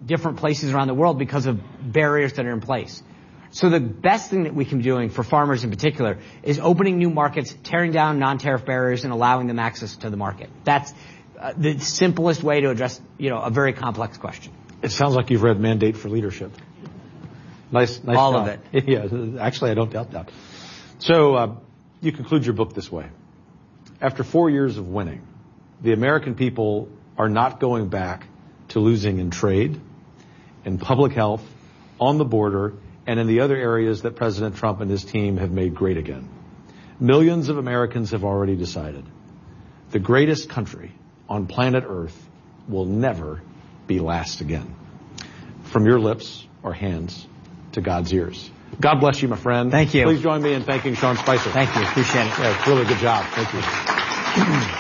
different places around the world because of barriers that are in place. So the best thing that we can be doing for farmers in particular is opening new markets, tearing down non-tariff barriers, and allowing them access to the market. That's the simplest way to address, a very complex question. It sounds like you've read Mandate for Leadership. Nice All job. of it. Yeah, actually, I don't doubt that. So you conclude your book this way. After 4 years of winning, the American people are not going back to losing in trade, in public health, on the border, and in the other areas that President Trump and his team have made great again. Millions of Americans have already decided the greatest country on planet Earth will never be last again. From your lips or hands to God's ears. God bless you, my friend. Thank you. Please join me in thanking Sean Spicer. Thank you. Appreciate it. Yeah, really good job. Thank you.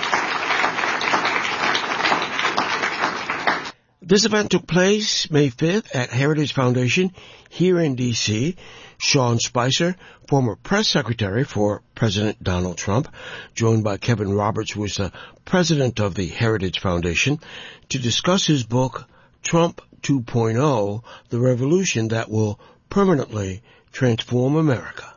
This event took place May 5th at Heritage Foundation here in D.C. Sean Spicer, former press secretary for President Donald Trump, joined by Kevin Roberts, who is the president of the Heritage Foundation, to discuss his book, Trump 2.0, The Revolution That Will Permanently Transform America.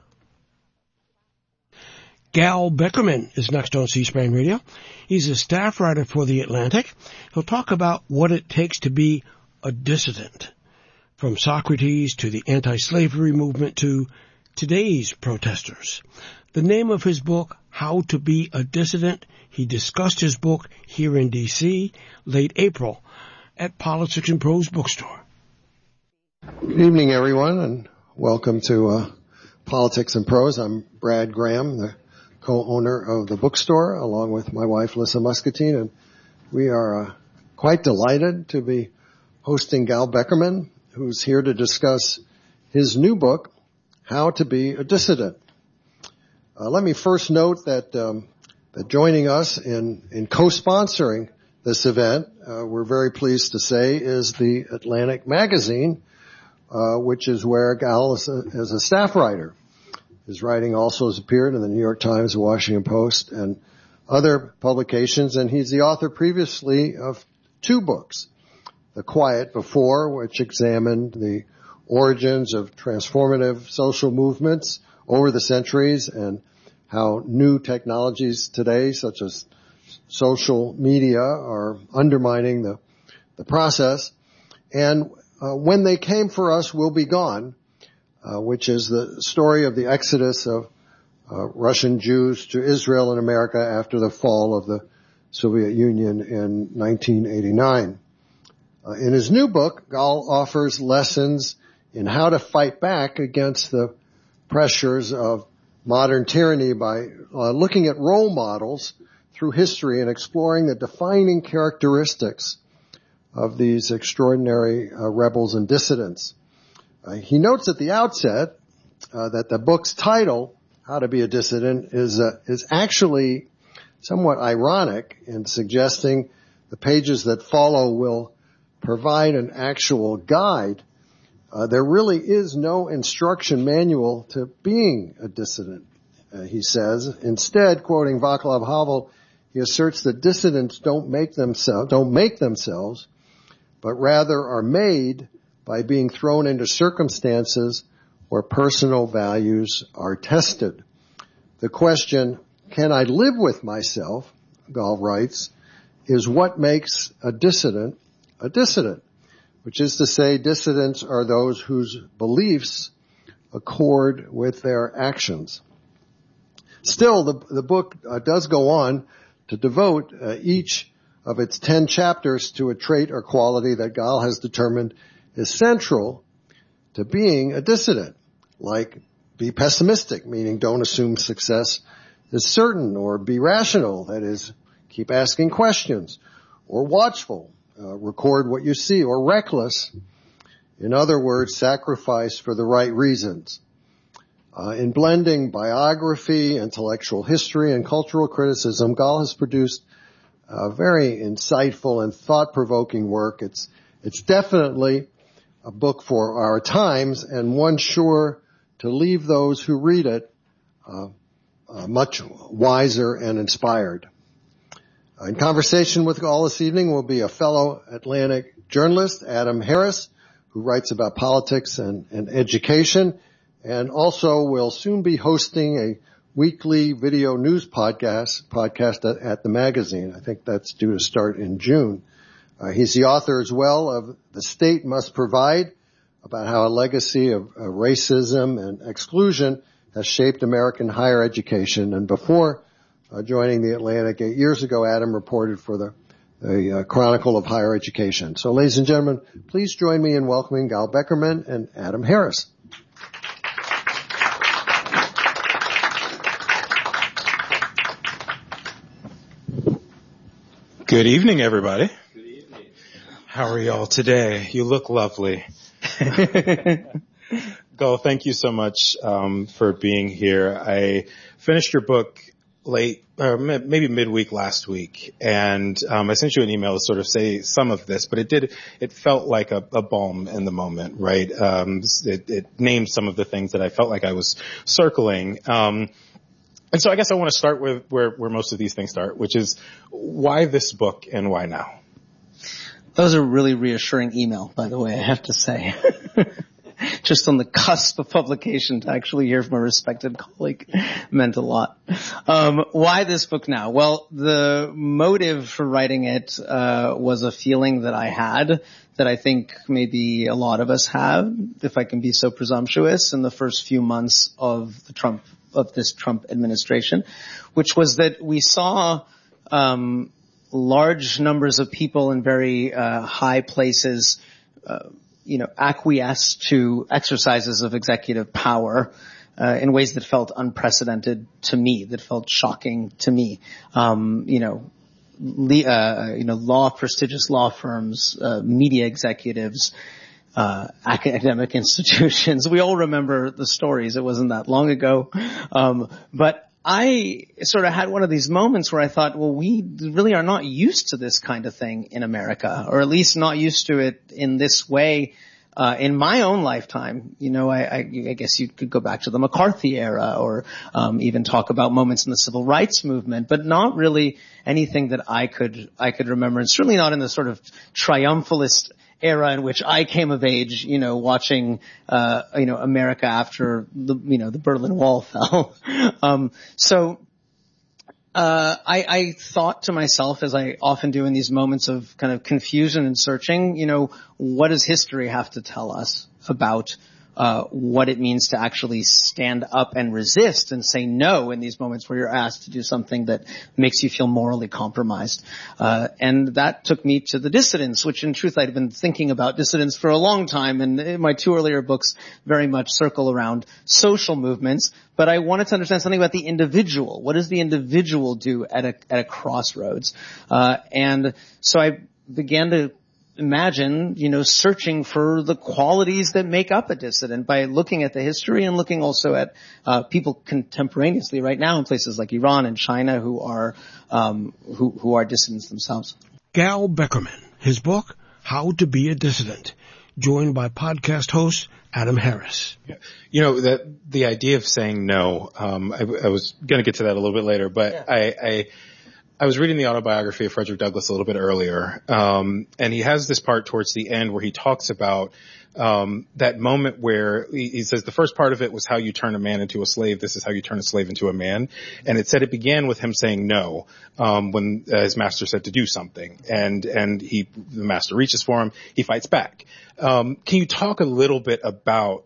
Gal Beckerman is next on C-SPAN Radio. He's a staff writer for The Atlantic. He'll talk about what it takes to be a dissident, from Socrates to the anti-slavery movement to today's protesters. The name of his book, How to Be a Dissident, he discussed his book here in D.C. late April at Politics and Prose Bookstore. Good evening, everyone, and welcome to Politics and Prose. I'm Brad Graham, the co-owner of the bookstore, along with my wife, Lissa Muscatine, and we are quite delighted to be hosting Gal Beckerman, who's here to discuss his new book, How to Be a Dissident. Let me first note that joining us in co-sponsoring this event, we're very pleased to say, is the Atlantic Magazine, which is where Gal is a staff writer. His writing also has appeared in the New York Times, the Washington Post, and other publications, and he's the author previously of 2 books. The Quiet Before, which examined the origins of transformative social movements over the centuries and how new technologies today, such as social media, are undermining the process. And When They Came for Us Will Be Gone, which is the story of the exodus of Russian Jews to Israel and America after the fall of the Soviet Union in 1989. In his new book, Gal offers lessons in how to fight back against the pressures of modern tyranny by looking at role models through history and exploring the defining characteristics of these extraordinary rebels and dissidents. He notes at the outset that the book's title, How to Be a Dissident, is actually somewhat ironic in suggesting the pages that follow will provide an actual guide. There really is no instruction manual to being a dissident, he says. Instead, quoting Václav Havel, he asserts that dissidents don't make themselves, but rather are made by being thrown into circumstances where personal values are tested. The question, can I live with myself, Gal writes, is what makes a dissident, which is to say dissidents are those whose beliefs accord with their actions. Still, the book does go on to devote each of its 10 chapters to a trait or quality that Gal has determined is central to being a dissident, like be pessimistic, meaning don't assume success is certain, or be rational, that is, keep asking questions, or watchful, record what you see, or reckless, in other words, sacrifice for the right reasons. In blending biography, intellectual history, and cultural criticism, Gal has produced very insightful and thought-provoking work. It's definitely a book for our times, and one sure to leave those who read it much wiser and inspired. In conversation with all this evening will be a fellow Atlantic journalist, Adam Harris, who writes about politics and education, and also will soon be hosting a weekly video news podcast at the magazine. I think that's due to start in June. He's the author as well of The State Must Provide, about how a legacy of racism and exclusion has shaped American higher education. And before joining the Atlantic 8 years ago, Adam reported for the Chronicle of Higher Education. So, ladies and gentlemen, please join me in welcoming Gal Beckerman and Adam Harris. Good evening, everybody. Good evening. How are y'all today? You look lovely. Gal, thank you so much for being here. I finished your book late, maybe midweek last week, and I sent you an email to sort of say some of this, but it felt like a balm in the moment, right? It named some of the things that I felt like I was circling. And so I guess I want to start with where most of these things start, which is why this book and why now? That was a really reassuring email, by the way, I have to say. Just on the cusp of publication to actually hear from a respected colleague meant a lot. Why this book now? Well, the motive for writing it was a feeling that I had that I think maybe a lot of us have, if I can be so presumptuous, in the first few months of this Trump administration, which was that we saw large numbers of people in very high places acquiesce to exercises of executive power in ways that felt unprecedented to me, that felt shocking to me. Prestigious law firms, media executives, academic institutions. We all remember the stories. It wasn't that long ago. But I sort of had one of these moments where I thought, well, we really are not used to this kind of thing in America, or at least not used to it in this way. In my own lifetime, I guess you could go back to the McCarthy era or even talk about moments in the civil rights movement, but not really anything that I could remember, and certainly not in the sort of triumphalist era in which I came of age, watching, America after the Berlin Wall fell. I thought to myself, as I often do in these moments of kind of confusion and searching, what does history have to tell us about what it means to actually stand up and resist and say no in these moments where you're asked to do something that makes you feel morally compromised. And that took me to the dissidents, which in truth I'd been thinking about dissidents for a long time, and my two earlier books very much circle around social movements. But I wanted to understand something about the individual. What does the individual do at a crossroads? And so I began to imagine, searching for the qualities that make up a dissident by looking at the history and looking also at people contemporaneously right now in places like Iran and China who are dissidents themselves. Gal Beckerman, his book, How to Be a Dissident, joined by podcast host Adam Harris. The idea of saying no, I was going to get to that a little bit later, but yeah. I was reading the autobiography of Frederick Douglass a little bit earlier, and he has this part towards the end where he talks about that moment where he says the first part of it was how you turn a man into a slave. This is how you turn a slave into a man. And it said it began with him saying no when his master said to do something, and the master reaches for him. He fights back. Can you talk a little bit about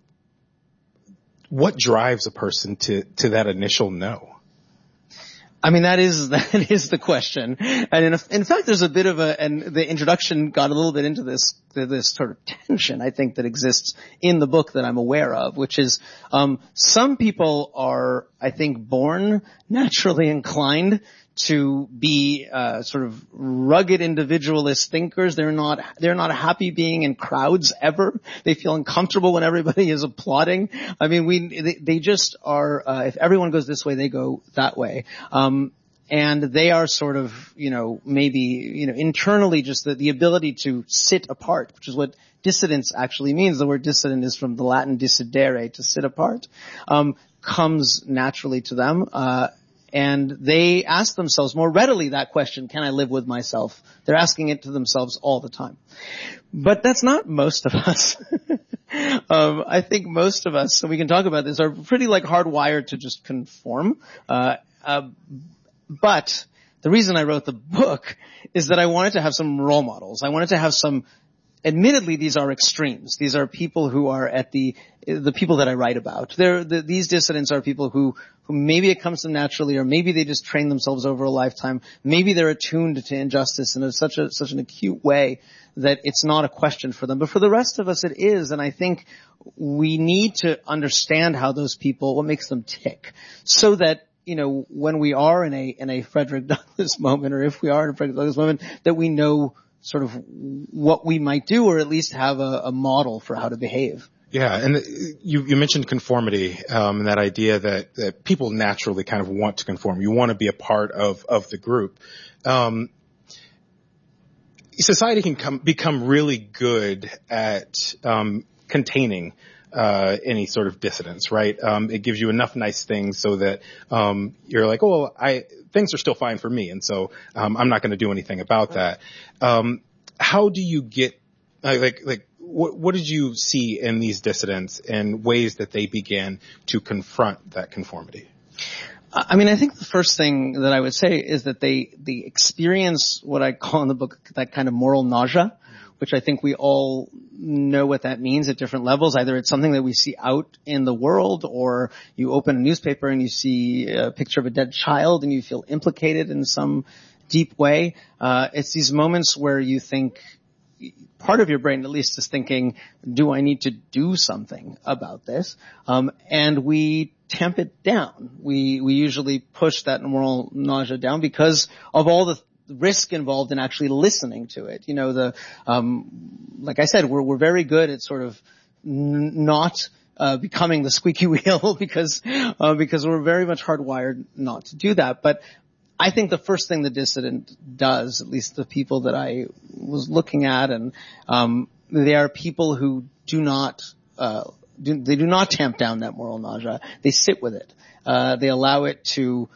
what drives a person to that initial no? I mean, that is the question. And in fact, there's a bit of and the introduction got a little bit into this sort of tension, I think, that exists in the book that I'm aware of, which is, some people are, I think, born naturally inclined to be sort of rugged individualist thinkers. They're not happy being in crowds ever. They feel uncomfortable when everybody is applauding. I mean, they just are. If everyone goes this way, they go that way. And they are sort of, maybe, internally just the ability to sit apart, which is what dissidence actually means. The word dissident is from the Latin dissidere, to sit apart, comes naturally to them. And they ask themselves more readily that question, can I live with myself? They're asking it to themselves all the time. But that's not most of us. I think most of us, so we can talk about this, are pretty hardwired to just conform. But the reason I wrote the book is that I wanted to have some role models. I wanted to have some, admittedly, these are extremes. These are people who are at the people that I write about. These dissidents are people who maybe it comes to them naturally, or maybe they just train themselves over a lifetime. Maybe they're attuned to injustice in such an acute way that it's not a question for them. But for the rest of us, it is. And I think we need to understand how those people, what makes them tick, so that, when we are in a Frederick Douglass moment, or if we are in a Frederick Douglass moment, that we know sort of what we might do, or at least have a model for how to behave. Yeah, and you mentioned conformity, and that idea that people naturally kind of want to conform. You want to be a part of the group. Society can become really good at containing any sort of dissidence, right? It gives you enough nice things so that you're like, oh, things are still fine for me, and so I'm not going to do anything about that. How do you get what did you see in these dissidents and ways that they began to confront that conformity? I think the first thing that I would say is that they experience what I call in the book that kind of moral nausea, which I think we all know what that means at different levels. Either it's something that we see out in the world, or you open a newspaper and you see a picture of a dead child and you feel implicated in some deep way. It's these moments where you think, part of your brain at least is thinking, do I need to do something about this? And we tamp it down. We usually push that moral nausea down because of all the risk involved in actually listening to it. Like I said, we're very good at sort of not becoming the squeaky wheel because we're very much hardwired not to do that. But I think the first thing the dissident does, at least the people that I was looking at, and they are people who do not tamp down that moral nausea. They sit with it. They allow it to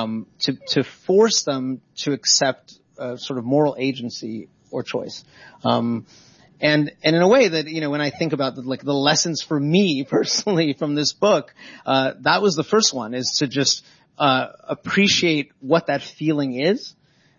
force them to accept sort of moral agency or choice. And in a way that, when I think about the lessons for me personally from this book, that was the first one, is to just appreciate what that feeling is,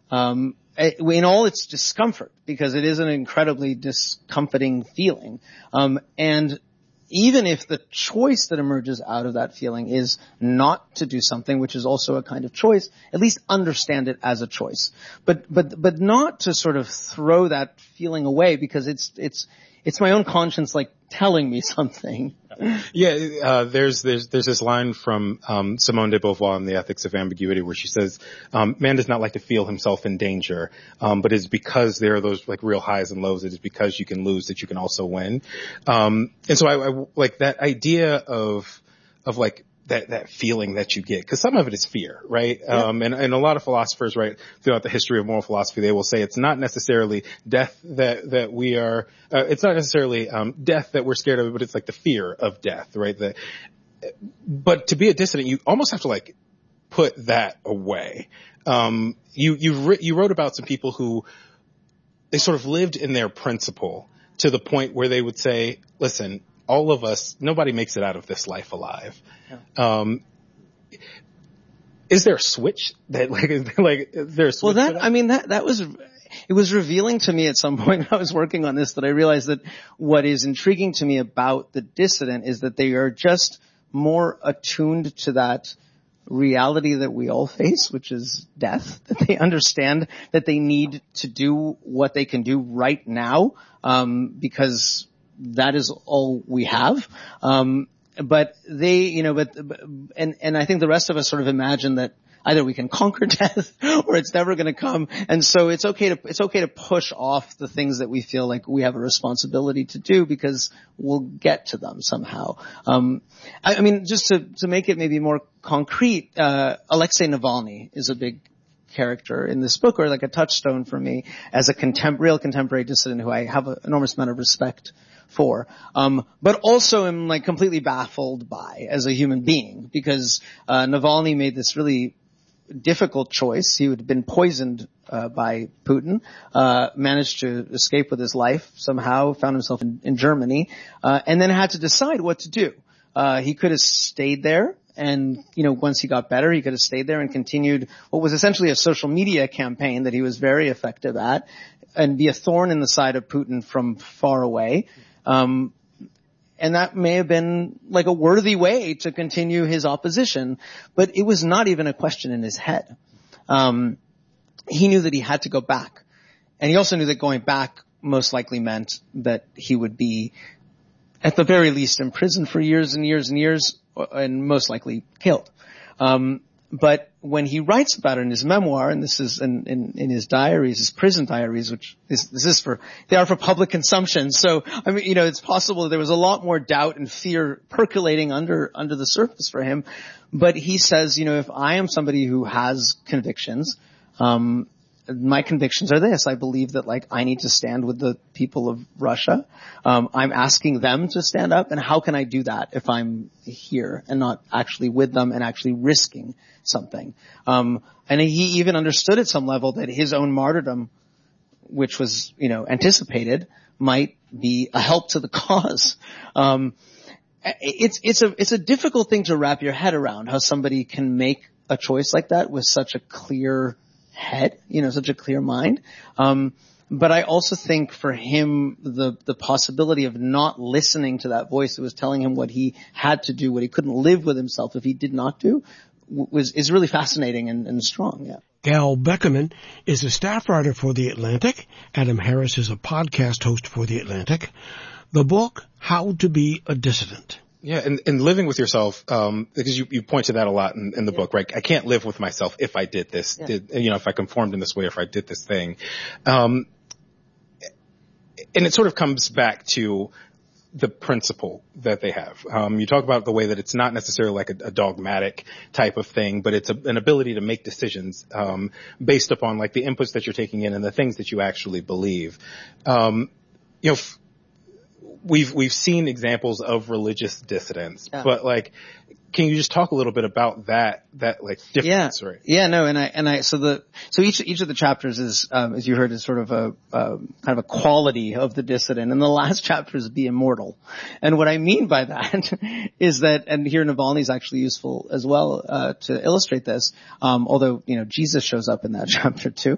in all its discomfort, because it is an incredibly discomforting feeling. And even if the choice that emerges out of that feeling is not to do something, which is also a kind of choice, at least understand it as a choice. But not to sort of throw that feeling away, because it's my own conscience telling me something. Yeah, there's this line from Simone de Beauvoir in The Ethics of Ambiguity where she says, man does not like to feel himself in danger, but it's because there are those real highs and lows. It is because you can lose that you can also win. And so I like that idea of that feeling that you get, because some of it is fear, right? Yeah. And a lot of philosophers, right, throughout the history of moral philosophy, they will say it's not necessarily death that we are, it's not necessarily death that we're scared of, but it's the fear of death, right? But to be a dissident, you almost have to put that away. You wrote about some people who they sort of lived in their principle to the point where they would say, listen, all of us, nobody makes it out of this life alive. Yeah. Is there a switch that is there a switch? Well, that was, it was revealing to me at some point when I was working on this, that I realized that what is intriguing to me about the dissident is that they are just more attuned to that reality that we all face, which is death, that they understand that they need to do what they can do right now, because that is all we have. But they, and I think the rest of us sort of imagine that either we can conquer death or it's never going to come. And so it's okay to push off the things that we feel like we have a responsibility to do, because we'll get to them somehow. Just to make it maybe more concrete, Alexei Navalny is a big character in this book, or a touchstone for me as a real contemporary dissident who I have an enormous amount of respect for, but also am completely baffled by as a human being, because Navalny made this really difficult choice. He had been poisoned by Putin, managed to escape with his life somehow, found himself in Germany, and then had to decide what to do. He could have stayed there, and, once he got better, he could have stayed there and continued what was essentially a social media campaign that he was very effective at, and be a thorn in the side of Putin from far away. And that may have been like a worthy way to continue his opposition, but it was not even a question in his head. He knew that he had to go back. And he also knew that going back most likely meant that he would be, at the very least, imprisoned for years and years and years, and most likely killed. But when he writes about it in his memoir, and this is in his diaries, his prison diaries, they are for public consumption. So, it's possible that there was a lot more doubt and fear percolating under the surface for him. But he says, if I am somebody who has convictions, my convictions are this. I believe that, I need to stand with the people of Russia. I'm asking them to stand up, and how can I do that if I'm here and not actually with them and actually risking something? And he even understood at some level that his own martyrdom, which was, anticipated, might be a help to the cause. It's a difficult thing to wrap your head around, how somebody can make a choice like that with such a clear head, such a clear mind. But I also think for him, the possibility of not listening to that voice that was telling him what he had to do, what he couldn't live with himself if he did not do, is really fascinating and strong. Yeah. Gal Beckerman is a staff writer for The Atlantic. Adam Harris is a podcast host for The Atlantic. The book, How to Be a Dissident. Yeah, and living with yourself, because you point to that a lot in the book, right? I can't live with myself if I did this, if I conformed in this way, if I did this thing. And it sort of comes back to the principle that they have. You talk about the way that it's not necessarily like a dogmatic type of thing, but it's an ability to make decisions, based upon like the inputs that you're taking in and the things that you actually believe. We've seen examples of religious dissidents, but can you just talk a little bit about that difference, right? Yeah, no, so each of the chapters is, as you heard, is sort of a kind of a quality of the dissident, and the last chapter is be immortal. And what I mean by that is that, and here Navalny is actually useful as well, to illustrate this, although, Jesus shows up in that chapter too.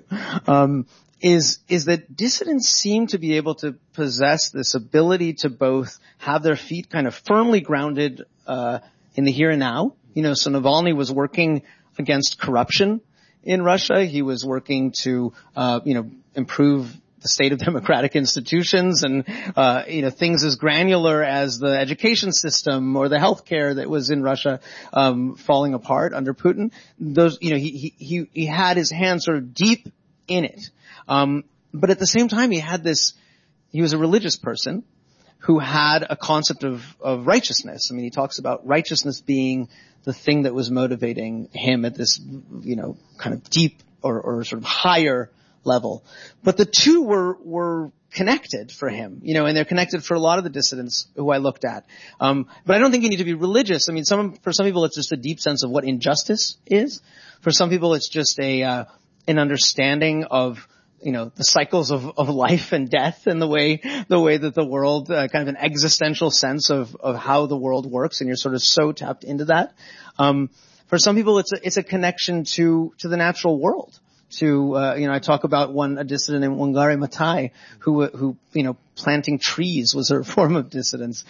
Is that dissidents seem to be able to possess this ability to both have their feet kind of firmly grounded in the here and now. So Navalny was working against corruption in Russia. He was working to improve the state of democratic institutions and things as granular as the education system or the healthcare that was in Russia falling apart under Putin. Those he had his hands sort of deep in it. But at the same time, he was a religious person who had a concept of righteousness. I mean, he talks about righteousness being the thing that was motivating him at this, kind of deep or sort of higher level. But the two were connected for him, and they're connected for a lot of the dissidents who I looked at. But I don't think you need to be religious. I mean, for some people, it's just a deep sense of what injustice is. For some people, it's just an understanding of, the cycles of life and death and the way that the world, kind of an existential sense of how the world works, and you're sort of so tapped into that. For some people, it's a connection to the natural world. I talk about a dissident named Wangari Maathai who, planting trees was her form of dissidence.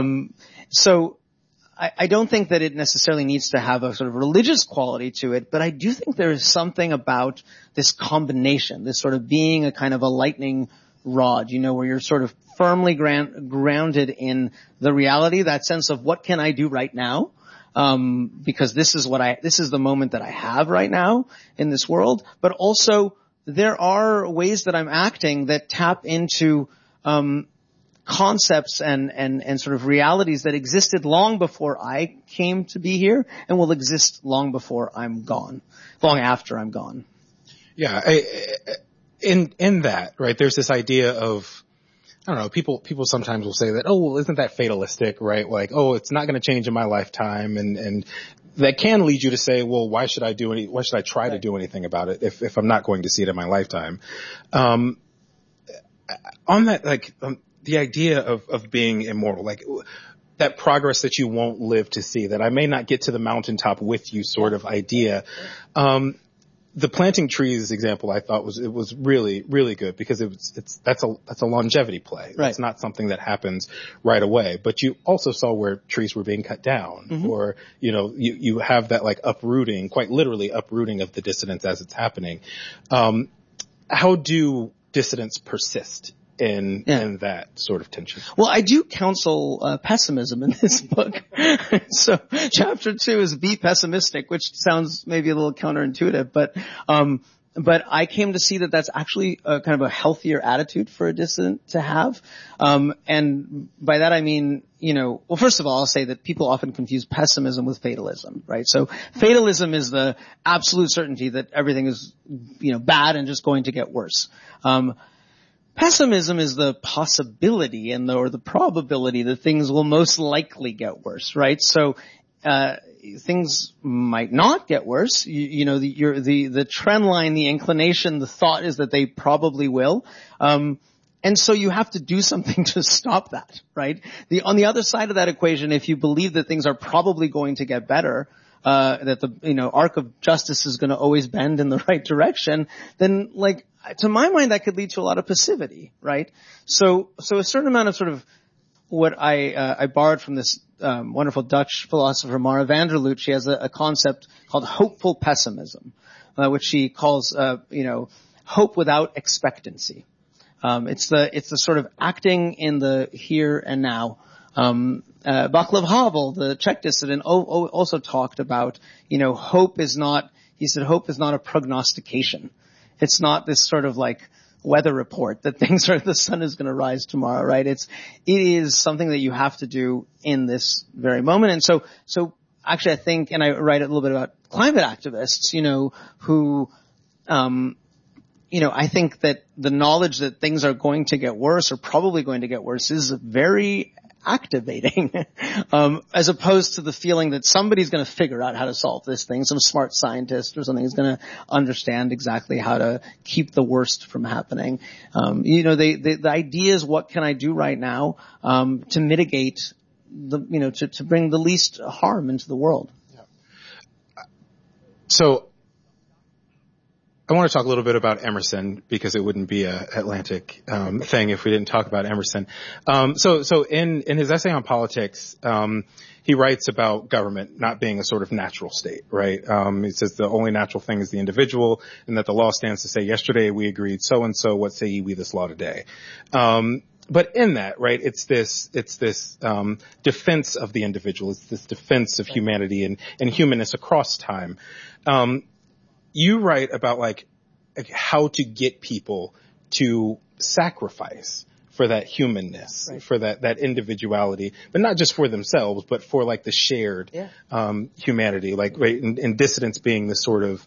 So I don't think that it necessarily needs to have a sort of religious quality to it, but I do think there is something about this combination, this sort of being a kind of a lightning rod, where you're sort of firmly grounded in the reality, that sense of what can I do right now? Because this is the moment that I have right now in this world, but also there are ways that I'm acting that tap into, concepts and sort of realities that existed long before I came to be here and will exist long before I'm gone, long after I'm gone. Yeah. In that, right, there's this idea of, I don't know, people sometimes will say that, oh, well, isn't that fatalistic, right? Like, oh, it's not going to change in my lifetime. And that can lead you to say, well, why should I try to do anything about it if I'm not going to see it in my lifetime? On that, the idea of being immortal, like that progress that you won't live to see, that I may not get to the mountaintop with you sort of idea. The planting trees example I thought was really, really good because that's a longevity play. Right. It's not something that happens right away, but you also saw where trees were being cut down or, you have that like uprooting, quite literally uprooting of the dissidents as it's happening. How do dissidents persist in that sort of tension? Well, I do counsel pessimism in this book. So chapter 2 is be pessimistic, which sounds maybe a little counterintuitive, but I came to see that that's actually a kind of a healthier attitude for a dissident to have. And by that I mean, well, first of all, I'll say that people often confuse pessimism with fatalism, right? So fatalism is the absolute certainty that everything is, bad and just going to get worse. Pessimism is the possibility or the probability that things will most likely get worse, right? So, things might not get worse. The trend line, the inclination, the thought is that they probably will. And so you have to do something to stop that, right? On the other side of that equation, if you believe that things are probably going to get better, that the, arc of justice is going to always bend in the right direction, then to my mind, that could lead to a lot of passivity, right? So a certain amount of sort of what I borrowed from this, wonderful Dutch philosopher, Mara Vanderloot. She has a concept called hopeful pessimism, which she calls, hope without expectancy. It's the sort of acting in the here and now. Václav Havel, the Czech dissident, also talked about, hope is not a prognostication. It's not this sort of weather report that the sun is going to rise tomorrow, right? It is something that you have to do in this very moment. And so actually I think, and I write a little bit about climate activists, who, I think that the knowledge that things are going to get worse or probably going to get worse is very activating, as opposed to the feeling that somebody's going to figure out how to solve this thing. Some smart scientist or something is going to understand exactly how to keep the worst from happening. The idea is, what can I do right now, to mitigate to bring the least harm into the world? Yeah. So, I want to talk a little bit about Emerson because it wouldn't be a Atlantic thing if we didn't talk about Emerson. So in his essay on politics, he writes about government not being a sort of natural state, right? He says the only natural thing is the individual, and that the law stands to say, yesterday we agreed so and so, what say ye we this law today? But in that, right, it's this defense of the individual. It's this defense of humanity and humanness across time. You write about how to get people to sacrifice for that humanness, right, for that individuality, but not just for themselves, but for the shared humanity, right, and dissidents being the sort of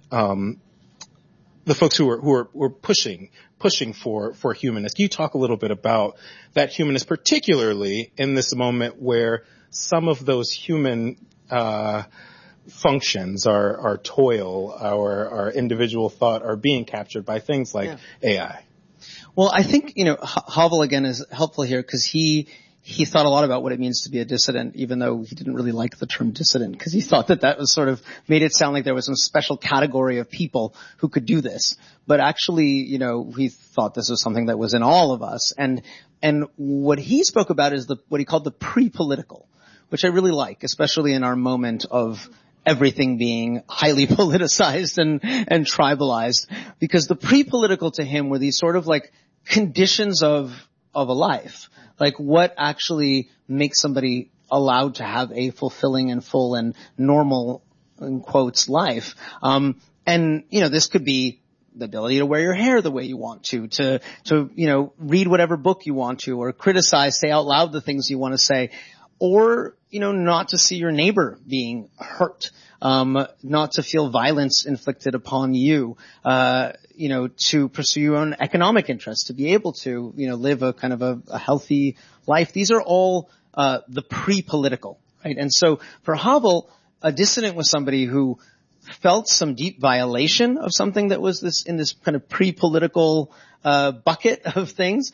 the folks who are pushing for humanness. Can you talk a little bit about that humanness, particularly in this moment where some of those human functions, our toil, our individual thought are being captured by things like AI? Well, I think, Havel again is helpful here because he thought a lot about what it means to be a dissident, even though he didn't really like the term dissident, because he thought that was sort of made it sound like there was some special category of people who could do this. But actually, he thought this was something that was in all of us. And what he spoke about is what he called the pre-political, which I really like, especially in our moment of everything being highly politicized and tribalized, because the pre-political to him were these sort of conditions of a life. What actually makes somebody allowed to have a fulfilling and full and normal, in quotes, life. This could be the ability to wear your hair the way you want to read whatever book you want to, or criticize, say out loud the things you want to say, or, not to see your neighbor being hurt, not to feel violence inflicted upon you, to pursue your own economic interests, to be able to, live a kind of a healthy life. These are all, the pre-political, right? And so for Havel, a dissident was somebody who felt some deep violation of something that was in this kind of pre-political bucket of things,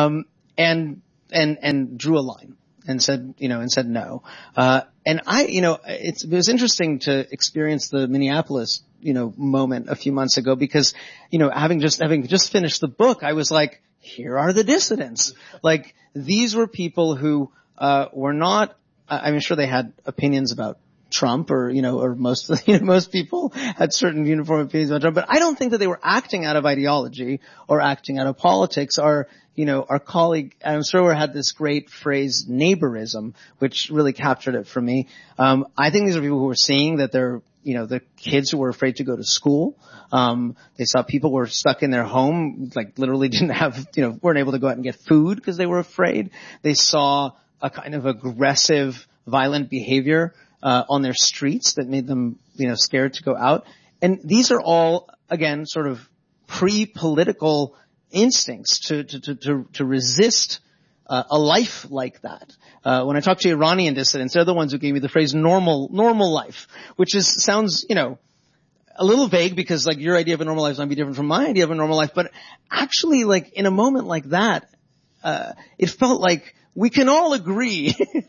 and drew a line and said no. And it was interesting to experience the Minneapolis, moment a few months ago because, having just finished the book, I was like, here are the dissidents. Like, these were people who, were not, I'm sure they had opinions about Trump or most people had certain uniform opinions about Trump, but I don't think that they were acting out of ideology or acting out of politics. Our colleague Adam Serwer had this great phrase, neighborism, which really captured it for me. I think these are people who were seeing that they're, the kids who were afraid to go to school. They saw people who were stuck in their home, like literally didn't have, weren't able to go out and get food because they were afraid. They saw a kind of aggressive, violent behavior on their streets that made them, scared to go out. And these are all, again, sort of pre-political instincts to resist a life like that. When I talk to Iranian dissidents, they're the ones who gave me the phrase normal life, which sounds, a little vague because like your idea of a normal life might be different from my idea of a normal life. But actually, like in a moment like that, it felt like we can all agree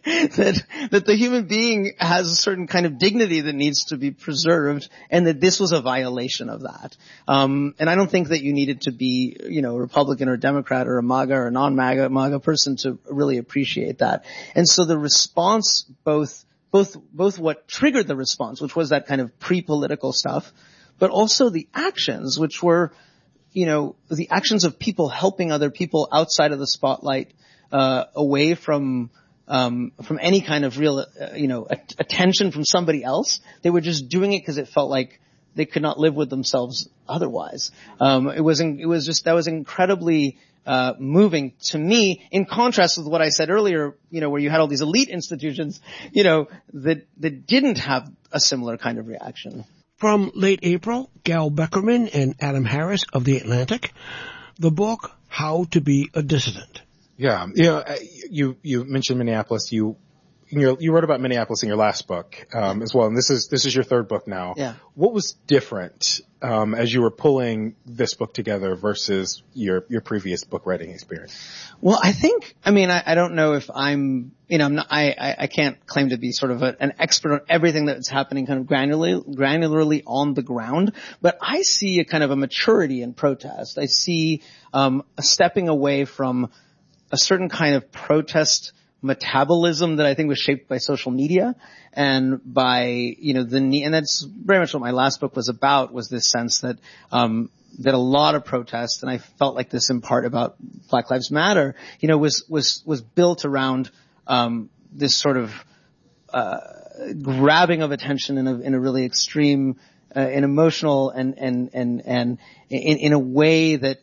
that the human being has a certain kind of dignity that needs to be preserved, and that this was a violation of that. And I don't think that you needed to be, a Republican or Democrat or a MAGA or a non-MAGA person to really appreciate that. And so the response, both what triggered the response, which was that kind of pre-political stuff, but also the actions, which were, the actions of people helping other people outside of the spotlight, away from any kind of real, attention from somebody else. They were just doing it because it felt like they could not live with themselves otherwise. That was incredibly, moving to me, in contrast with what I said earlier, where you had all these elite institutions, that didn't have a similar kind of reaction. From late April, Gal Beckerman and Adam Harris of The Atlantic, the book, How to Be a Dissident. Yeah. You mentioned Minneapolis. You wrote about Minneapolis in your last book, as well. And this is your third book now. Yeah. What was different, as you were pulling this book together versus your previous book writing experience? Well, I don't know if I can't claim to be sort of an expert on everything that's happening kind of granularly on the ground, but I see a kind of a maturity in protest. I see, a stepping away from a certain kind of protest metabolism that I think was shaped by social media and by, and that's very much what my last book was about, was this sense that a lot of protests, and I felt like this in part about Black Lives Matter, was built around, this sort of, grabbing of attention in a really extreme, and emotional and in a way that,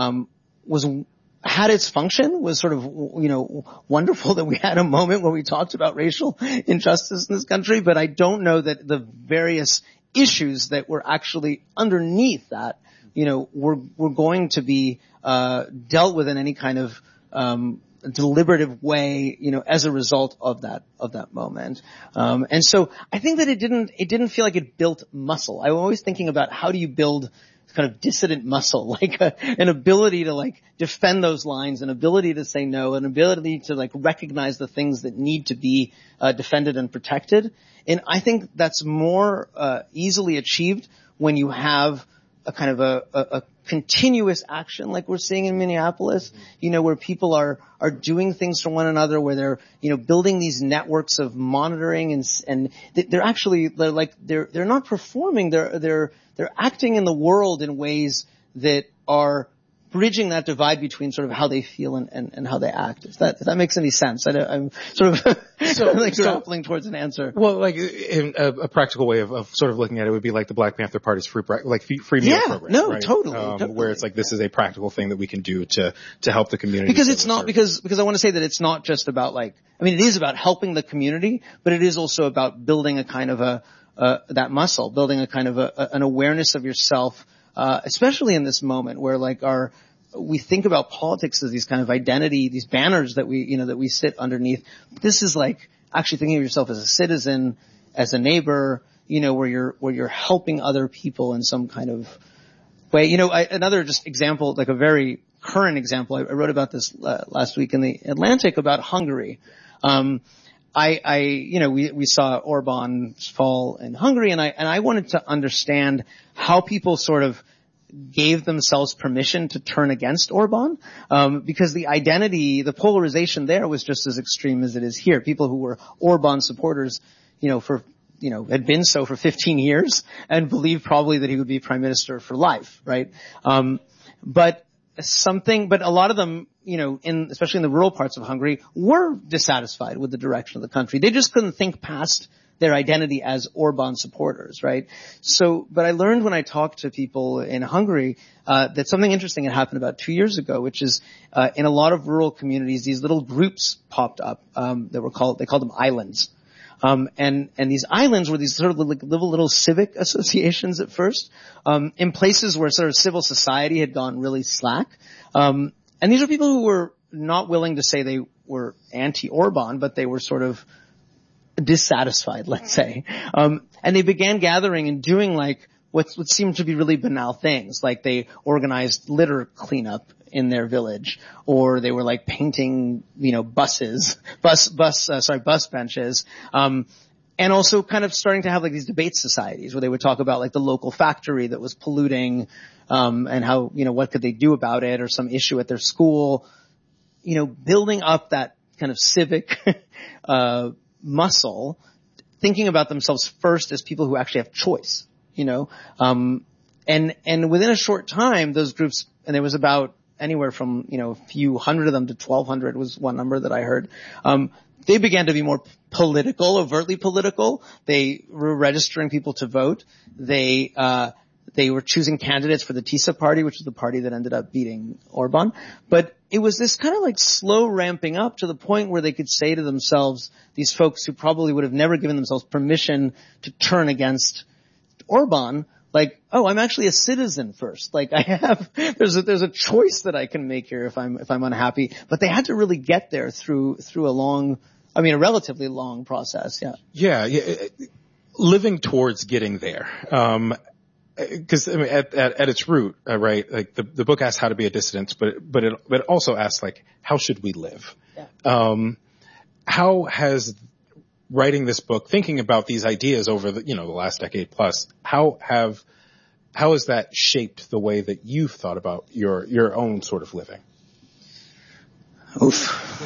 had its function, was sort of, wonderful that we had a moment where we talked about racial injustice in this country, but I don't know that the various issues that were actually underneath that, were going to be, dealt with in any kind of, deliberative way, as a result of that moment. And so I think that it didn't feel like it built muscle. I'm always thinking about how do you build kind of dissident muscle, like an ability to like defend those lines, an ability to say no, an ability to like recognize the things that need to be defended and protected. And I think that's more easily achieved when you have a kind of a continuous action like we're seeing in Minneapolis, where people are doing things for one another, where they're, building these networks of monitoring and they're not performing, they're acting in the world in ways that are bridging that divide between sort of how they feel and how they act. If that makes any sense. I'm sort of grappling towards an answer. Well, like in a practical way of sort of looking at it would be like the Black Panther Party's free meal program. No, right? totally. Where it's like, this is a practical thing that we can do to help the community. Because it's not, because I want to say that it's not just about it is about helping the community, but it is also about building a kind of that muscle, building a kind of an awareness of yourself, especially in this moment where we think about politics as these kind of identity, these banners that we sit underneath. This is like actually thinking of yourself as a citizen as a neighbor, where you're helping other people in some kind of way. Another just example, like a very current example, I wrote about this last week in the Atlantic about Hungary. We saw Orban's fall in Hungary, and I wanted to understand how people sort of gave themselves permission to turn against Orban, because the polarization there was just as extreme as it is here. People who were Orban supporters, had been so for 15 years and believed probably that he would be prime minister for life, right? But a lot of them, especially in the rural parts of Hungary, were dissatisfied with the direction of the country. They just couldn't think past their identity as Orban supporters, right? But I learned when I talked to people in Hungary, that something interesting had happened about 2 years ago, which is, in a lot of rural communities, these little groups popped up, they called them islands. And these islands were these sort of like little civic associations at first, in places where sort of civil society had gone really slack. And these are people who were not willing to say they were anti-Orban, but they were sort of dissatisfied, let's say. And they began gathering and doing like what seemed to be really banal things, like they organized litter cleanup in their village, or they were like painting, bus benches, and also kind of starting to have like these debate societies where they would talk about like the local factory that was polluting, and how, what could they do about it, or some issue at their school, building up that kind of civic, muscle, thinking about themselves first as people who actually have choice, and within a short time, those groups, and there was about anywhere from, a few hundred of them to 1,200 was one number that I heard. They began to be more political, overtly political. They were registering people to vote. They were choosing candidates for the TISA party, which is the party that ended up beating Orban. But it was this kind of like slow ramping up to the point where they could say to themselves, these folks who probably would have never given themselves permission to turn against Orban, like, oh, I'm actually a citizen first. Like there's a choice that I can make here if I'm unhappy. But they had to really get there through a relatively long process. Yeah. Yeah. Living towards getting there. Because at its root, right? Like the book asks how to be a dissident, but it also asks like, how should we live? Yeah. How has writing this book, thinking about these ideas over the last decade plus, how has that shaped the way that you've thought about your own sort of living? Oof.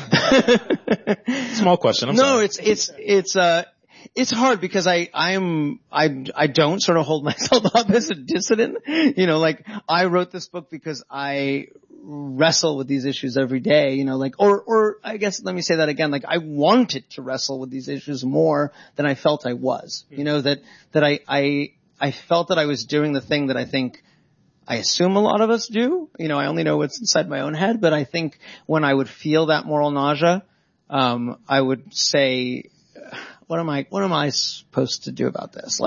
Small question. I'm sorry. It's hard because I don't sort of hold myself up as a dissident. Like I wrote this book because I wrestle with these issues every day, or I guess let me say that again, like I wanted to wrestle with these issues more than I felt I was, that I felt that I was doing the thing that I assume a lot of us do. I only know what's inside my own head, but I think when I would feel that moral nausea, I would say, what am I supposed to do about this?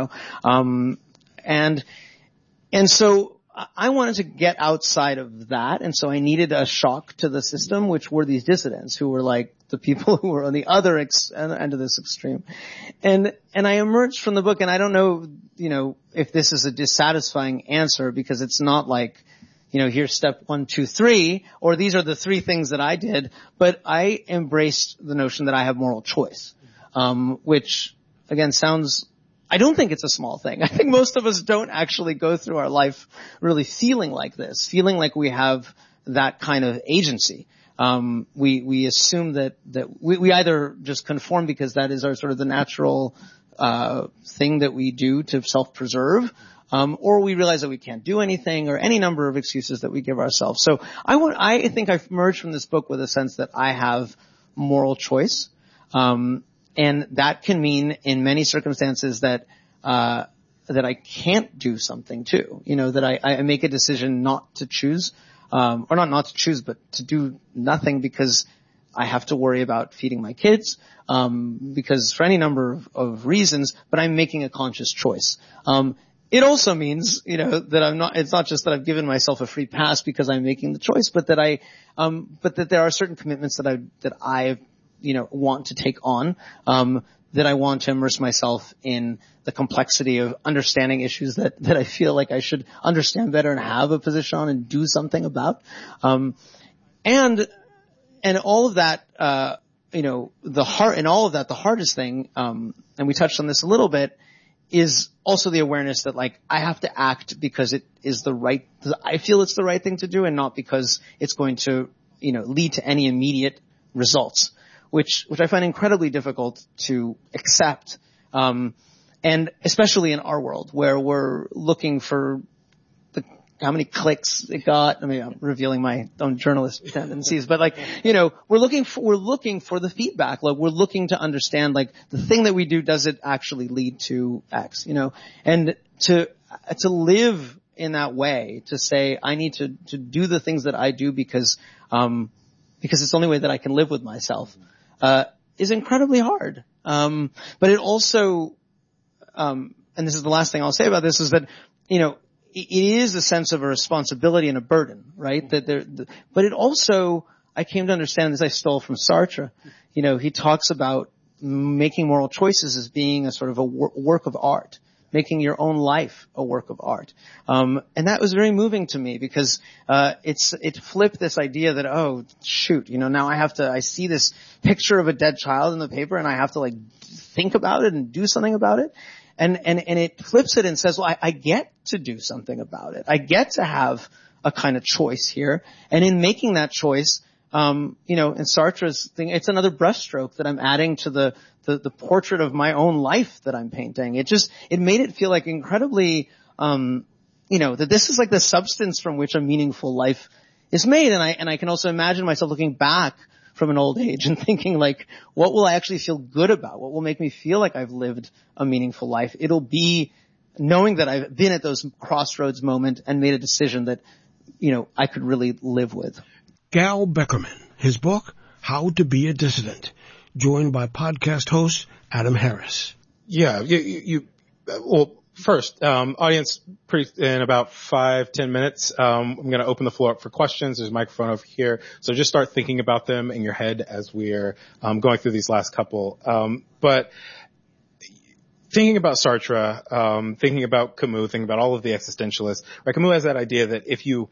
And so I wanted to get outside of that. And so I needed a shock to the system, which were these dissidents who were like the people who were on the other end of this extreme. And I emerged from the book, and I don't know, if this is a dissatisfying answer, because it's not like, here's step 1, 2, 3, or these are the 3 things that I did, but I embraced the notion that I have moral choice. Which again I don't think it's a small thing. I think most of us don't actually go through our life really feeling like this, feeling like we have that kind of agency. We assume that we either just conform because that is our sort of the natural, thing that we do to self-preserve, or we realize that we can't do anything, or any number of excuses that we give ourselves. So I think I've emerged from this book with a sense that I have moral choice. And that can mean in many circumstances that I can't do something too. That I make a decision not to choose, or not to choose, but to do nothing because I have to worry about feeding my kids, because for any number of reasons, but I'm making a conscious choice. It also means, that it's not just that I've given myself a free pass because I'm making the choice, but that that there are certain commitments that I've want to take on, that I want to immerse myself in the complexity of understanding issues that I feel like I should understand better and have a position on and do something about. And all of that, the hardest thing, and we touched on this a little bit, is also the awareness that like I have to act because I feel it's the right thing to do, and not because it's going to, lead to any immediate results, which I find incredibly difficult to accept. And especially in our world where we're looking for how many clicks it got. I mean, I'm revealing my own journalist tendencies, but we're looking for the feedback. Like, we're looking to understand, like, the thing that we do, does it actually lead to X, and to live in that way, to say, I need to do the things that I do because it's the only way that I can live with myself, is incredibly hard. But it also, and this is the last thing I'll say about this, is that, it is a sense of a responsibility and a burden, right? But it also, I came to understand this, I stole from Sartre. He talks about making moral choices as being a sort of a work of art, making your own life a work of art. And that was very moving to me because, it flipped this idea that, oh, shoot, now I see this picture of a dead child in the paper and I have to think about it and do something about it. And it flips it and says, well, I get to do something about it. I get to have a kind of choice here. And in making that choice, in Sartre's thing, it's another brushstroke that I'm adding to the portrait of my own life that I'm painting. It made it feel like incredibly, that this is like the substance from which a meaningful life is made. And I can also imagine myself looking back from an old age and thinking, like, what will I actually feel good about? What will make me feel like I've lived a meaningful life? It'll be knowing that I've been at those crossroads moment and made a decision that, I could really live with. Gal Beckerman, his book, How to Be a Dissident, joined by podcast host Adam Harris. Yeah, well, first, audience, in about 5-10 minutes, I'm going to open the floor up for questions. There's a microphone over here. So just start thinking about them in your head as we're going through these last couple. But thinking about Sartre, thinking about Camus, thinking about all of the existentialists, right? Camus has that idea that if you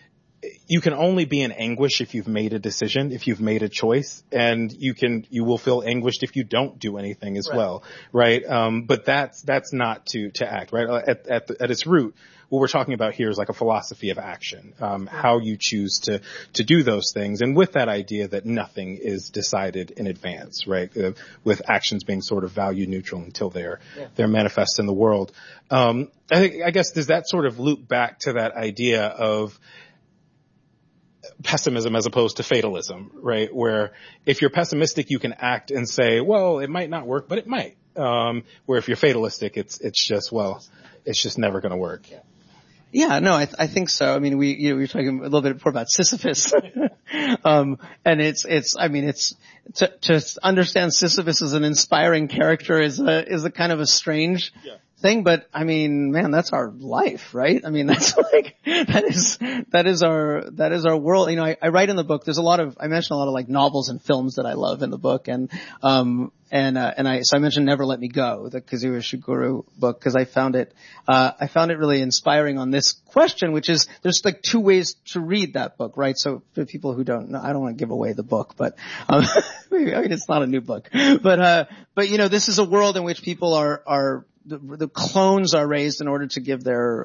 can only be in anguish if you've made a decision, if you've made a choice, and you will feel anguished if you don't do anything as well, right? But that's not to act, right? At its root, what we're talking about here is like a philosophy of action, how you choose to do those things. And with that idea that nothing is decided in advance, right? With actions being sort of value neutral until they're manifest in the world. I guess does that sort of loop back to that idea of pessimism as opposed to fatalism, right? Where if you're pessimistic, you can act and say, well, it might not work, but it might. Where if you're fatalistic, it's just never going to work. Yeah, no, I think so. I mean, we were talking a little bit before about Sisyphus. And to understand Sisyphus as an inspiring character is a kind of a strange thing, but I mean, man, that's our life, right? I mean, that's like, that is our world. I write in the book, I mention a lot of like novels and films that I love in the book, so I mentioned Never Let Me Go, the Kazuo Ishiguro book, because I found it really inspiring on this question, which is, there's like two ways to read that book, right? So for people who don't know, I don't want to give away the book, but, it's not a new book, but this is a world in which people are the clones are raised in order to give their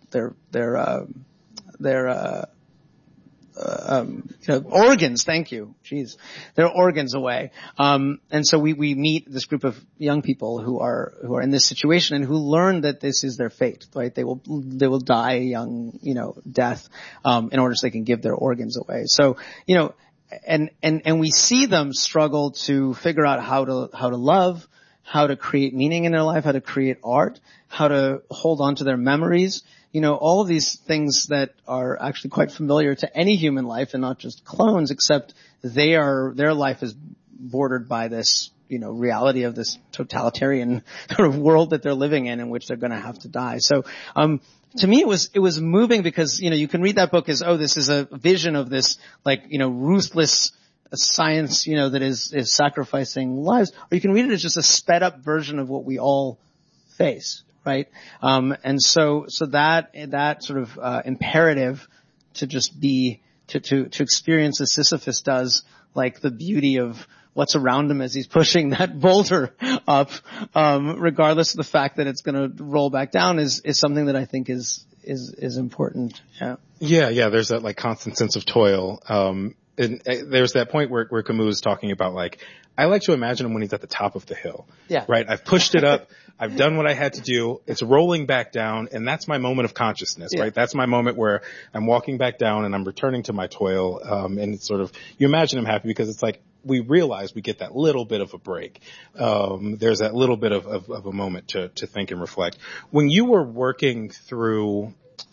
organs. Thank you. Jeez. Their organs away. And so we meet this group of young people who are in this situation and who learn that this is their fate, right? They will die a young, death, in order so they can give their organs away. So, and we see them struggle to figure out how to love, how to create meaning in their life, how to create art, how to hold on to their memories, all of these things that are actually quite familiar to any human life and not just clones, except their life is bordered by this, reality of this totalitarian sort of world that they're living in which they're going to have to die. So, to me, it was moving because, you can read that book as, oh, this is a vision of this, like, ruthless, a science, that is sacrificing lives, or you can read it as just a sped up version of what we all face, right? And so that sort of, imperative to just be, to experience as Sisyphus does, like the beauty of what's around him as he's pushing that boulder up, regardless of the fact that it's going to roll back down, is something that I think is important. Yeah. There's that like constant sense of toil. And there's that point where Camus is talking about like, I like to imagine him when he's at the top of the hill. Yeah. Right? I've pushed it up. I've done what I had to do. It's rolling back down, and that's my moment of consciousness, right? That's my moment where I'm walking back down and I'm returning to my toil. And it's sort of, you imagine him happy because it's like, we realize we get that little bit of a break. There's that little bit of a moment to think and reflect. When you were working through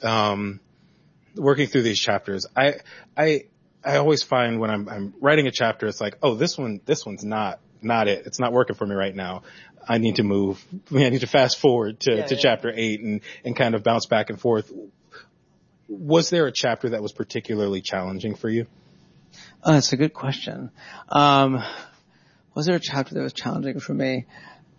these chapters, I always find when I'm writing a chapter, it's like, oh, this one's not it. It's not working for me right now. I need to move. I need to fast forward to chapter 8 and kind of bounce back and forth. Was there a chapter that was particularly challenging for you? That's a good question. Was there a chapter that was challenging for me?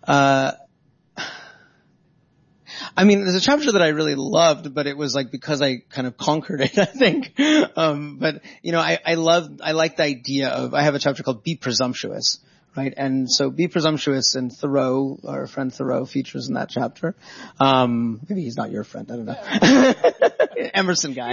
I mean, there's a chapter that I really loved, but it was like because I kind of conquered it, I think. But I like the idea of, I have a chapter called Be Presumptuous, right? And so Be Presumptuous, and Thoreau, our friend Thoreau, features in that chapter. Maybe he's not your friend, I don't know. Emerson guy.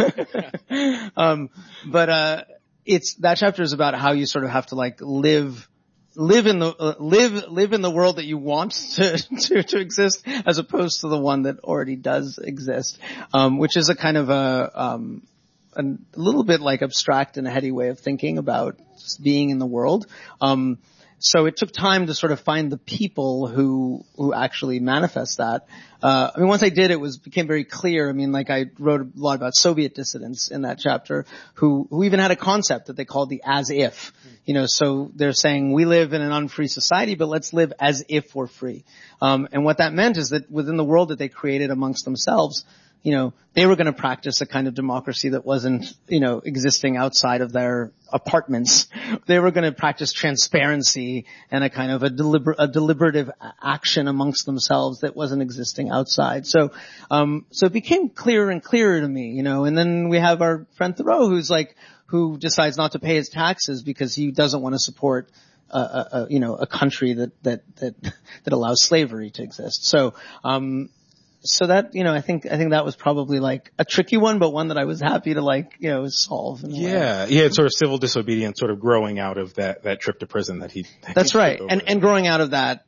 But it's, that chapter is about how you sort of have to like live in the world that you want to exist, as opposed to the one that already does exist, which is a kind of a little bit like abstract and heady way of thinking about just being in the world. So it took time to sort of find the people who actually manifest that. I mean, once I did, became very clear. I mean, like I wrote a lot about Soviet dissidents in that chapter who even had a concept that they called the as if. So they're saying we live in an unfree society, but let's live as if we're free. And what that meant is that within the world that they created amongst themselves, they were going to practice a kind of democracy that wasn't, existing outside of their apartments. They were going to practice transparency and a kind of a deliberative action amongst themselves that wasn't existing outside. So it became clearer and clearer to me, and then we have our friend Thoreau who decides not to pay his taxes because he doesn't want to support a country that allows slavery to exist. So that, I think that was probably like a tricky one, but one that I was happy to solve. Yeah. It's sort of civil disobedience sort of growing out of that trip to prison that he. That's right. And growing out of that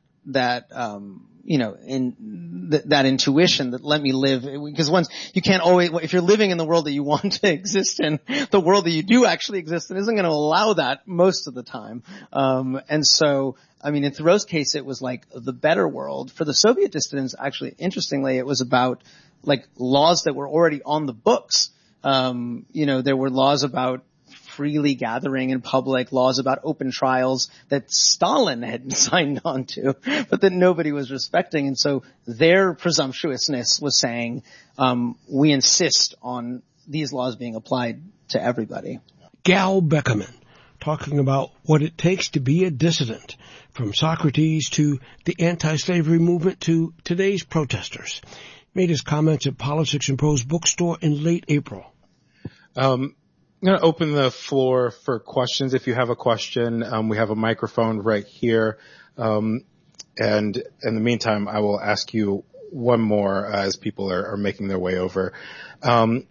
intuition that let me live, because once you can't always, if you're living in the world that you want to exist in, the world that you do actually exist in isn't going to allow that most of the time. And so, I mean, in Thoreau's case, it was like the better world. For the Soviet dissidents, actually, interestingly, it was about like laws that were already on the books. There were laws about freely gathering in public, laws about open trials that Stalin had signed on to, but that nobody was respecting. And so their presumptuousness was saying, we insist on these laws being applied to everybody. Gal Beckerman, talking about what it takes to be a dissident, from Socrates to the anti-slavery movement to today's protesters. Made his comments at Politics and Prose Bookstore in late April. I'm going to open the floor for questions. If you have a question, we have a microphone right here. And in the meantime, I will ask you one more as people are making their way over. I've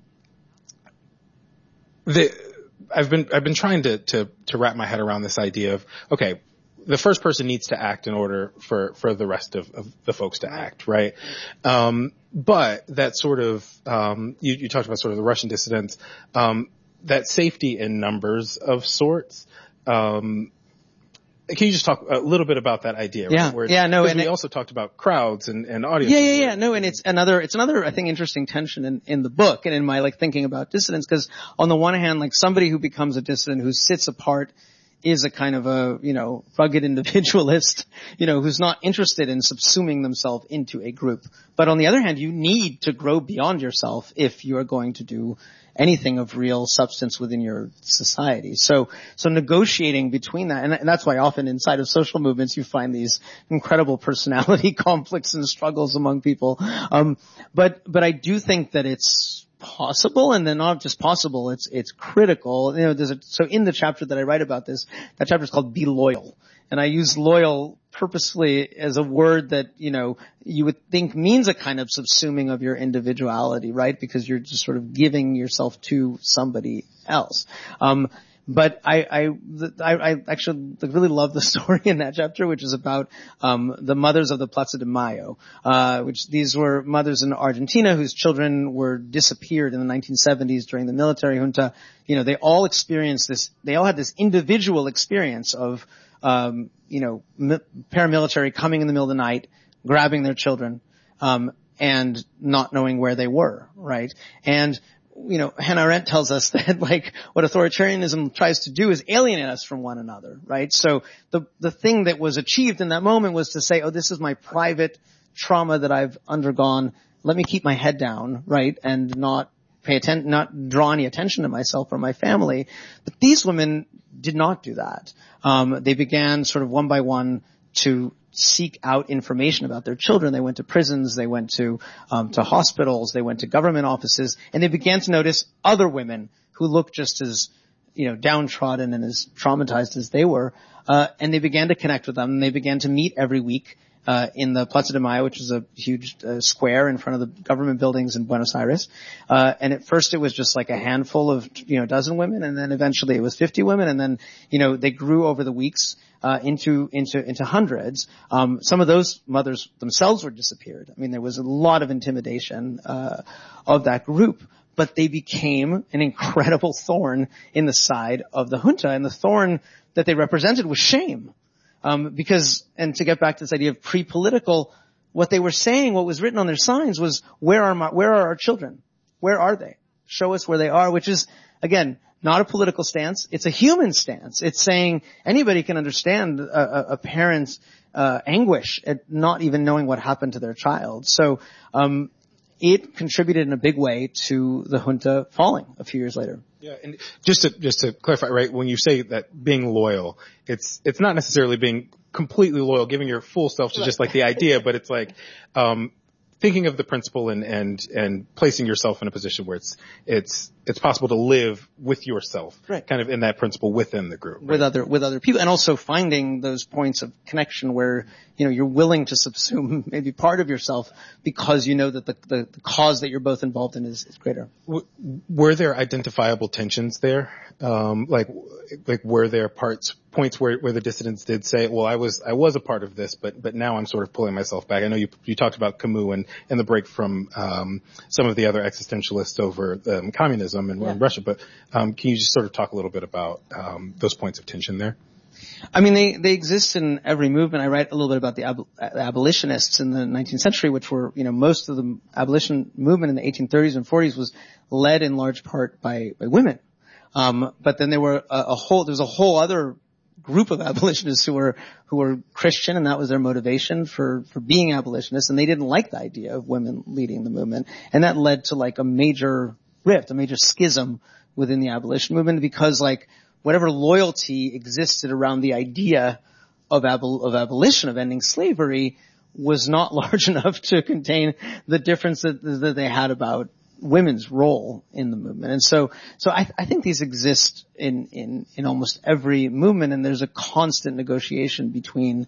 been trying to wrap my head around this idea of, okay, the first person needs to act in order for the rest of the folks to act, right? But that sort of, you talked about sort of the Russian dissidents, that safety in numbers of sorts. Can you just talk a little bit about that idea? Yeah. Because we also talked about crowds and audiences. Yeah. No, and it's another, I think, interesting tension in the book and in my thinking about dissidents, because on the one hand, somebody who becomes a dissident who sits apart is a kind of a, rugged individualist, who's not interested in subsuming themselves into a group. But on the other hand, you need to grow beyond yourself if you are going to do anything of real substance within your society. So negotiating between that, and that's why often inside of social movements you find these incredible personality conflicts and struggles among people. But I do think that it's possible, and then not just possible, it's critical. So in the chapter that I write about this, that chapter is called Be Loyal. And I use loyal purposely as a word that, you would think means a kind of subsuming of your individuality, right? Because you're just sort of giving yourself to somebody else. But I actually really love the story in that chapter, which is about the mothers of the Plaza de Mayo, which these were mothers in Argentina whose children were disappeared in the 1970s during the military junta. They all experienced this. They all had this individual experience of paramilitary coming in the middle of the night, grabbing their children, and not knowing where they were, right? And Hannah Arendt tells us that what authoritarianism tries to do is alienate us from one another, right? So the thing that was achieved in that moment was to say, oh, this is my private trauma that I've undergone. Let me keep my head down, right? And not not draw any attention to myself or my family. But these women did not do that. They began sort of one by one to seek out information about their children. They went to prisons, they went to hospitals, they went to government offices, and they began to notice other women who looked just as, downtrodden and as traumatized as they were. And they began to connect with them. They began to meet every week in the Plaza de Mayo, which is a huge square in front of the government buildings in Buenos Aires. And at first it was just like a handful of, a dozen women, and then eventually it was 50 women, and then, they grew over the weeks into hundreds. Some of those mothers themselves were disappeared. I mean, there was a lot of intimidation of that group, but they became an incredible thorn in the side of the junta, and the thorn that they represented was shame. Because, and to get back to this idea of pre-political, what they were saying, what was written on their signs was, where are our children? Where are they? Show us where they are, which is, again, not a political stance. It's a human stance. It's saying anybody can understand a parent's anguish at not even knowing what happened to their child. So, it contributed in a big way to the junta falling a few years later. Yeah, and just to clarify, right, when you say that being loyal, it's not necessarily being completely loyal, giving your full self to just like the idea, but it's like thinking of the principle and placing yourself in a position where it's possible to live with yourself, right, kind of in that principle within the group, right? with other people, and also finding those points of connection where you're willing to subsume maybe part of yourself because you know that the cause that you're both involved in is greater. Were there identifiable tensions there? Like were there points where the dissidents did say, well, I was a part of this, but now I'm sort of pulling myself back. I know you talked about Camus and the break from some of the other existentialists over communism and Russia, but can you just sort of talk a little bit about those points of tension there? I mean, they exist in every movement. I write a little bit about the abolitionists in the 19th century, which were, most of the abolition movement in the 1830s and 40s was led in large part by women. But then there were there's a whole other group of abolitionists who were Christian, and that was their motivation for being abolitionists, and they didn't like the idea of women leading the movement. And that led to like a major rift, a major schism within the abolition movement, because like whatever loyalty existed around the idea of abolition, of ending slavery, was not large enough to contain the difference that they had about women's role in the movement. And so I think these exist in almost every movement, and there's a constant negotiation between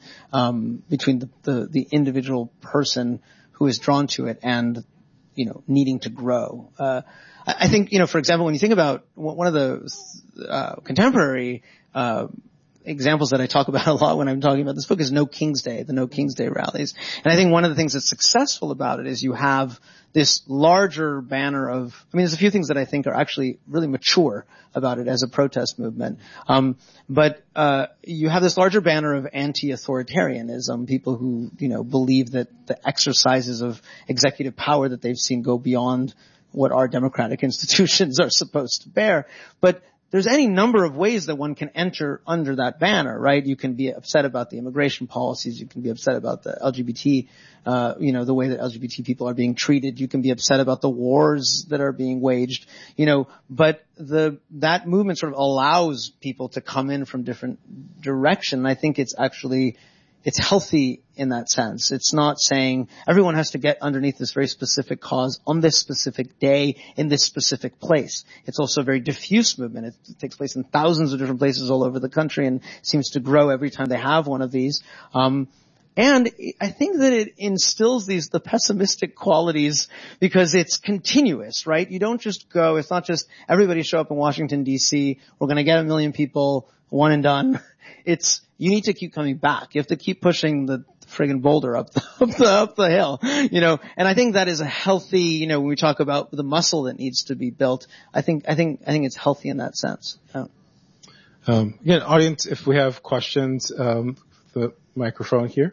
the individual person who is drawn to it and, needing to grow. I think, for example, when you think about one of the contemporary examples that I talk about a lot when I'm talking about this book is No King's Day, the No King's Day rallies. And I think one of the things that's successful about it is you have this larger banner of, there's a few things that I think are actually really mature about it as a protest movement. But you have this larger banner of anti-authoritarianism, people who, believe that the exercises of executive power that they've seen go beyond what our democratic institutions are supposed to bear. But there's any number of ways that one can enter under that banner, right? You can be upset about the immigration policies. You can be upset about the LGBT, the way that LGBT people are being treated. You can be upset about the wars that are being waged, but that movement sort of allows people to come in from different directions. And I think it's healthy in that sense. It's not saying everyone has to get underneath this very specific cause on this specific day in this specific place. It's also a very diffuse movement. It takes place in thousands of different places all over the country and seems to grow every time they have one of these. And I think that it instills the pessimistic qualities because it's continuous, right? You don't just go, it's not just everybody show up in Washington DC, we're going to get 1 million people, one and done. You need to keep coming back. You have to keep pushing the friggin' boulder up the hill, and I think that is a healthy, when we talk about the muscle that needs to be built, I think it's healthy in that sense. Yeah. Again, audience, if we have questions, the microphone here.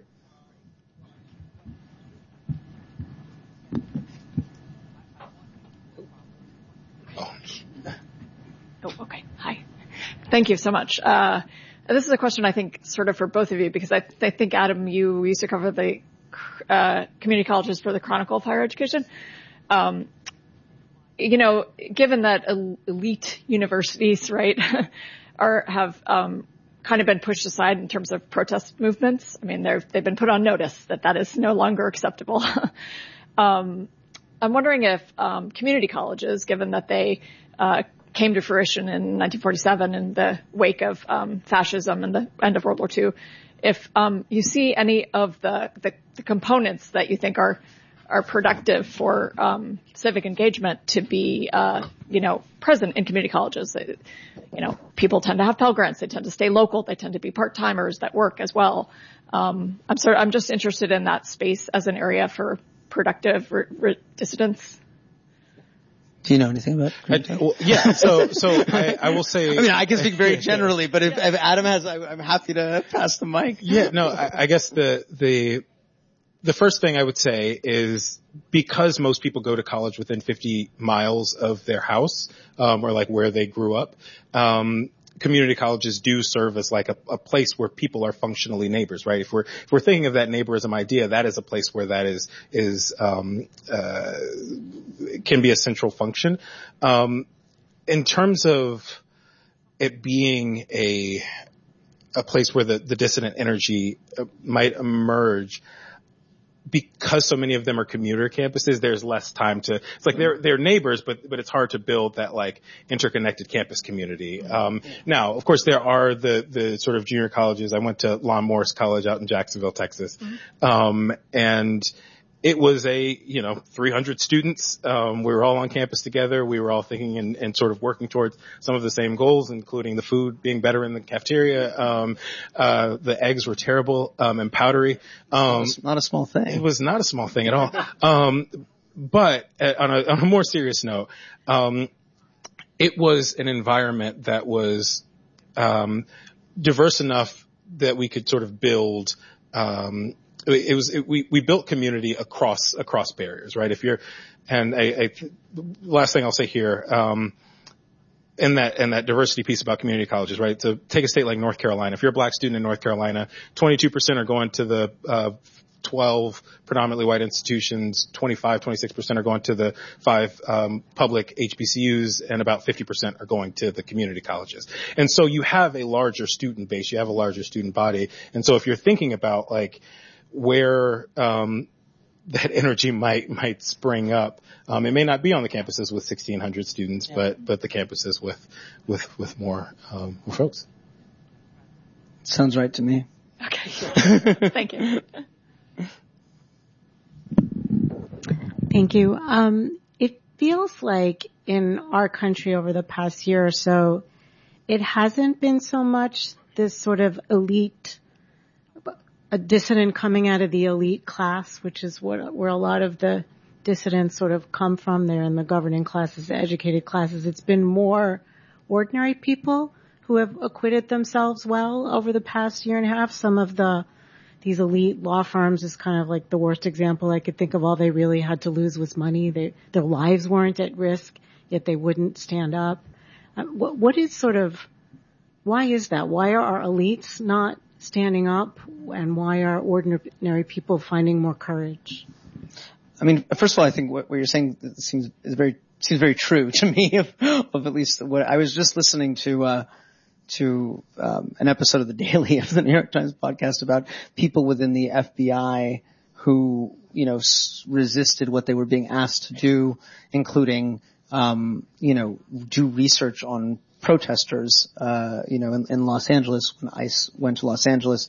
Oh, okay. Hi. Thank you so much. This is a question I think sort of for both of you because I think, Adam, you used to cover the community colleges for the Chronicle of Higher Education. Given that elite universities, right, have kind of been pushed aside in terms of protest movements. I mean, they've been put on notice that is no longer acceptable. I'm wondering if community colleges, given that they came to fruition in 1947 in the wake of fascism and the end of World War II, if you see any of the components that you think are productive for civic engagement to be present in community colleges. People tend to have Pell Grants, they tend to stay local, they tend to be part-timers that work as well. I'm just interested in that space as an area for productive dissidents. Do you know anything about yeah, so I will say... I mean, I can speak very generally, but if Adam has, I'm happy to pass the mic. Yeah, no, I guess the first thing I would say is because most people go to college within 50 miles of their house, or like where they grew up, community colleges do serve as like a place where people are functionally neighbors, right? If we're thinking of that neighborism idea, that is a place where that can be a central function. In terms of it being a place where the dissident energy might emerge, because so many of them are commuter campuses, there's less time to, it's like they're neighbors, but it's hard to build that like interconnected campus community. Now, of course, there are the sort of junior colleges. I went to Lon Morris College out in Jacksonville, Texas. And it was 300 students. We were all on campus together. We were all thinking and sort of working towards some of the same goals, including the food being better in the cafeteria. The eggs were terrible, and powdery. It's not a small thing. It was not a small thing at all. But on a more serious note, it was an environment that was, diverse enough that we could sort of build, we built community across barriers, right? Last thing I'll say here, in that diversity piece about community colleges, right? So take a state like North Carolina. If you're a black student in North Carolina, 22% are going to the, 12 predominantly white institutions, 26% are going to the 5 public HBCUs, and about 50% are going to the community colleges. And so you have a larger student base, you have a larger student body. And so if you're thinking about like where that energy might spring up, it may not be on the campuses with 1,600 students, but the campuses with more folks. Sounds right to me. Okay. Thank you. Thank you. It feels like in our country over the past year or so, it hasn't been so much this sort of elite, a dissident coming out of the elite class, which is where a lot of the dissidents sort of come from. They're in the governing classes, the educated classes. It's been more ordinary people who have acquitted themselves well over the past year and a half. Some of these elite law firms is kind of like the worst example I could think of. All they really had to lose was money. Their lives weren't at risk, yet they wouldn't stand up. What is why is that? Why are our elites not standing up, and why are ordinary people finding more courage? I mean, first of all, I think what you're saying seems very true to me of at least what I was just listening to an episode of The Daily of the New York Times podcast about people within the FBI who, resisted what they were being asked to do, including, do research on protesters, in Los Angeles when ICE went to Los Angeles